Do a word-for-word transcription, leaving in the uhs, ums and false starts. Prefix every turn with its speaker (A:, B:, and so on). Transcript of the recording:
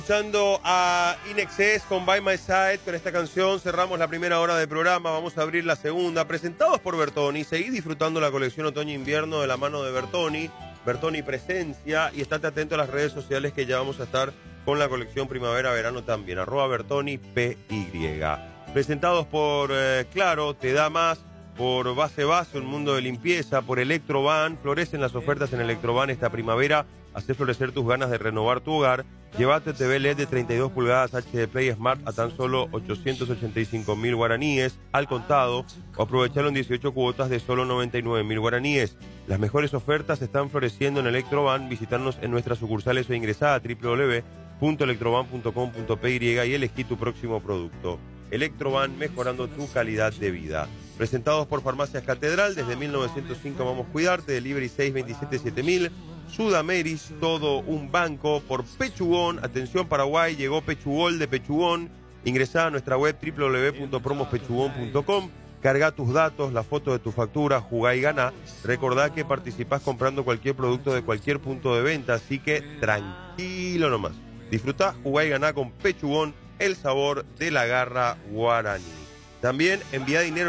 A: Escuchando a Inexcess con By My Side. Con esta canción cerramos la primera hora del programa. Vamos a abrir la segunda. Presentados por Bertoni. Seguí disfrutando la colección otoño-invierno de la mano de Bertoni. Bertoni Presencia. Y estate atento a las redes sociales que ya vamos a estar con la colección primavera-verano también. Arroba Bertoni P Y. Presentados por eh, Claro, Te Da Más. Por Base Base, un mundo de limpieza. Por Electrovan. Florecen las ofertas en Electrovan esta primavera. Hacé florecer tus ganas de renovar tu hogar. Llévate T V L E D de treinta y dos pulgadas H D Play Smart a tan solo ochocientos ochenta y cinco mil guaraníes al contado o aprovechalo en dieciocho cuotas de solo noventa y nueve mil guaraníes. Las mejores ofertas están floreciendo en Electrovan. Visitarnos en nuestras sucursales o ingresar a doble u doble u doble u punto electrovan punto com punto p y y elegí tu próximo producto. Electrovan, mejorando tu calidad de vida. Presentados por Farmacias Catedral, desde mil novecientos cinco vamos a cuidarte, delivery seis veintisiete siete mil. Sudameris, todo un banco. Por Pechugón, atención Paraguay, llegó Pechugol de Pechugón. Ingresá a nuestra web doble u doble u doble u punto promos pechugón punto com. Carga tus datos, la foto de tu factura, jugá y ganá. Recordá que participás comprando cualquier producto de cualquier punto de venta, así que tranquilo nomás. Disfrutá, jugá y ganá con Pechugón, el sabor de la garra guaraní. También envía dinero